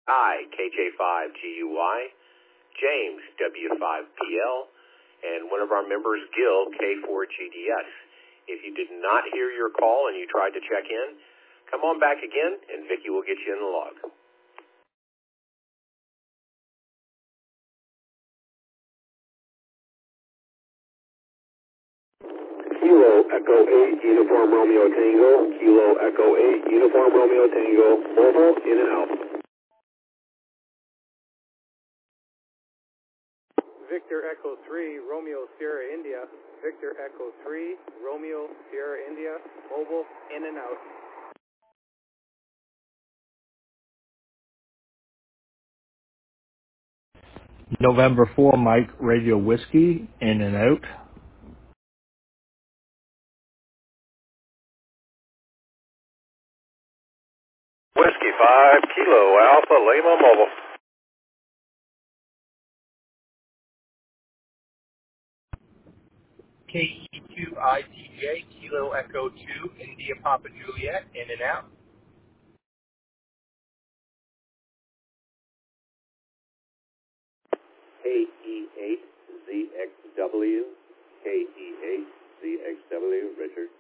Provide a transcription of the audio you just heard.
I, KJ5GUY, James, W5PL, and one of our members, Gil, K4GDS. If you did not hear your call and you tried to check in, come on back again, and Vicki will get you in the log. Kilo Echo 8, Uniform Romeo Tango. Kilo Echo 8, Uniform Romeo Tango. Mobile, in and out. Victor Echo 3, Romeo Sierra India. Victor Echo 3, Romeo Sierra India. Mobile, in and out. November 4, Mike, Radio Whiskey, in and out. Whiskey 5, Kilo Alpha, Lima Mobile. KE2ITJ, Kilo Echo 2, India Papa Juliet, in and out. KE8ZXW, KE8ZXW, Richard.